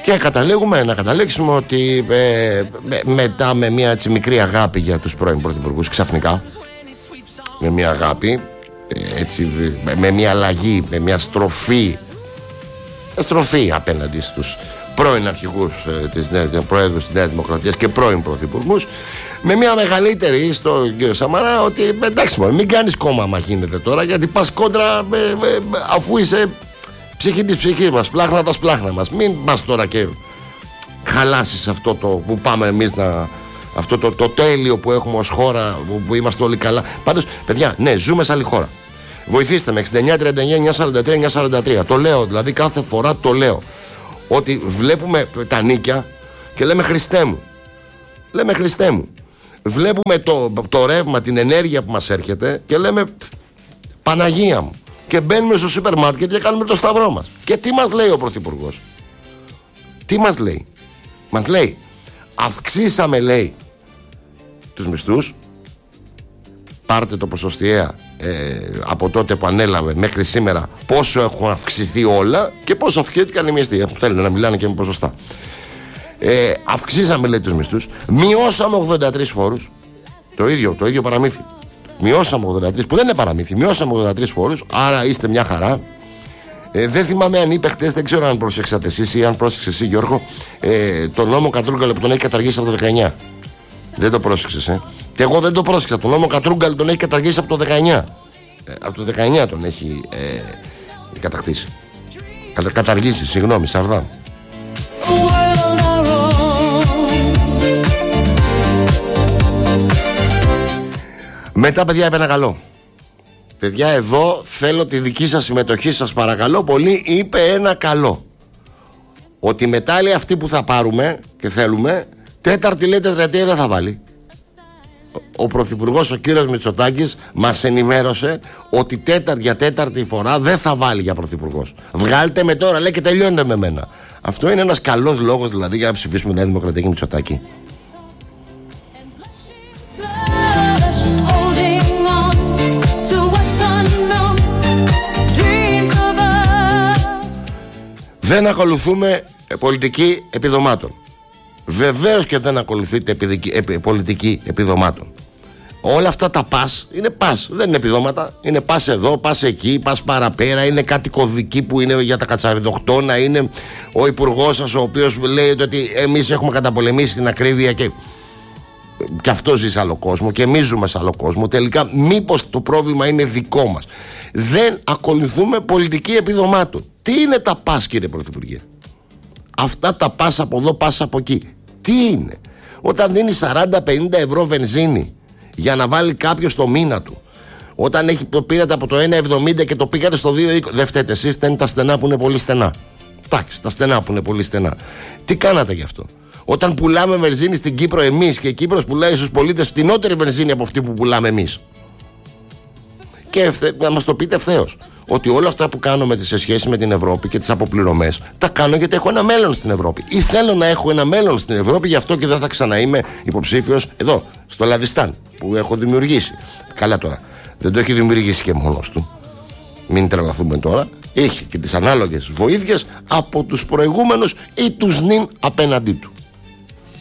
Και καταλήγουμε να καταλήξουμε ότι μετά με μια έτσι μικρή αγάπη για τους πρώην πρωθυπουργούς, ξαφνικά με μια αγάπη έτσι, με μια αλλαγή, με μια στροφή απέναντι στους πρώην αρχηγούς της Προέδρους της Νέας Δημοκρατίας και πρώην πρωθυπουργούς, με μια μεγαλύτερη στον κύριο Σαμαρά, ότι εντάξει μόνο, μην κάνεις κόμμα άμα γίνεται τώρα, γιατί πας κόντρα αφού είσαι ψυχή της ψυχής μας, πλάχνα τα σπλάχνα μας. Μην πας τώρα και χαλάσεις αυτό το που πάμε εμείς αυτό το τέλειο που έχουμε ως χώρα, που είμαστε όλοι καλά. Πάντως, παιδιά, ναι, ζούμε σε άλλη χώρα. Βοηθήστε με, 69-39-943-943. Το λέω, δηλαδή κάθε φορά το λέω. Ότι βλέπουμε τα νίκια και λέμε Χριστέ μου. Λέμε Χριστέ μου. Βλέπουμε το ρεύμα, την ενέργεια που μας έρχεται και λέμε Παναγία μου. Και μπαίνουμε στο σούπερ μάρκετ και κάνουμε το σταυρό μας. Και τι μας λέει ο Πρωθυπουργός? Τι μας λέει? Μας λέει αυξήσαμε, λέει, τους μισθούς. Πάρτε το ποσοστιαία από τότε που ανέλαβε μέχρι σήμερα, πόσο έχουν αυξηθεί όλα και πόσο αυξήθηκαν οι μισθοί. Θέλουν να μιλάνε και με ποσοστά. Αυξήσαμε, λέει, τους μισθούς. Μειώσαμε 83 φόρους. Το ίδιο παραμύθι. Μειώσαμε 83, που δεν είναι παραμύθι. Μειώσαμε 83 φόρους. Άρα είστε μια χαρά. Δεν θυμάμαι αν είπε χτες, δεν ξέρω αν πρόσεξατε εσείς ή αν πρόσεξε εσύ, Γιώργο, τον νόμο Κατρούγκαλο που τον έχει καταργήσει από το 19. Δεν το πρόσεξες, Και εγώ δεν το πρόσεξα. Τον νόμο Κατρούγκαλο τον έχει καταργήσει από το 19. Από το 19 τον έχει κατακτήσει. Καταργήσει, συγγνώμη, Σαρδάμ. Μετά, παιδιά, είπε ένα καλό. Παιδιά, εδώ θέλω τη δική σας συμμετοχή, σας παρακαλώ πολύ. Είπε ένα καλό. Ότι μετά, λέει, αυτή που θα πάρουμε και θέλουμε, τέταρτη, λέει, τετραετία δεν θα βάλει. Ο Πρωθυπουργός, ο κύριος Μητσοτάκης, μας ενημέρωσε ότι για τέταρτη φορά δεν θα βάλει για Πρωθυπουργός. Βγάλτε με τώρα, λέει, και τελειώνετε με μένα. Αυτό είναι ένας καλός λόγος, δηλαδή, για να ψηφίσουμε Νέα Δημοκρατία και Μητσοτάκη? Δεν ακολουθούμε πολιτική επιδομάτων. Βεβαίως και δεν ακολουθείτε πολιτική επιδομάτων. Όλα αυτά τα πας είναι πας, δεν είναι επιδόματα. Είναι πας εδώ, πας εκεί, πας παραπέρα. Είναι κάτι κωδική που είναι για τα κατσαριδοκτώνα. Είναι ο υπουργός σας, ο οποίος λέει ότι εμείς έχουμε καταπολεμήσει την ακρίβεια και αυτό ζει σε άλλο κόσμο και εμείς ζούμε σε άλλο κόσμο. Τελικά, μήπως το πρόβλημα είναι δικό μας? Δεν ακολουθούμε πολιτική επιδομάτων. Τι είναι τα πας, κύριε Πρωθυπουργέ? Αυτά τα πας από εδώ, πας από εκεί. Τι είναι? Όταν δίνει 40-50 ευρώ βενζίνη για να βάλει κάποιος το μήνα του, όταν το πήρατε από το 1,70 και το πήγατε στο 2,20, δεν φταίτε εσείς, φταίνουν τα στενά που είναι πολύ στενά. Εντάξει, τα στενά που είναι πολύ στενά. Τι κάνατε γι' αυτό? Όταν πουλάμε βενζίνη στην Κύπρο εμείς και η Κύπρος πουλάει στους πολίτες φτηνότερη βενζίνη από αυτή που πουλάμε εμείς. Και να μας το πείτε ευθέως, ότι όλα αυτά που κάνουμε σε σχέση με την Ευρώπη και τις αποπληρωμές, τα κάνω γιατί έχω ένα μέλλον στην Ευρώπη. Ή θέλω να έχω ένα μέλλον στην Ευρώπη, γι' αυτό και δεν θα ξαναείμαι υποψήφιος εδώ, στο Λαδιστάν, που έχω δημιουργήσει. Καλά τώρα, δεν το έχει δημιουργήσει και μόνος του. Μην τρελαθούμε τώρα. Είχε και τις ανάλογες βοήθειες από τους προηγούμενους ή τους νυν απέναντί του.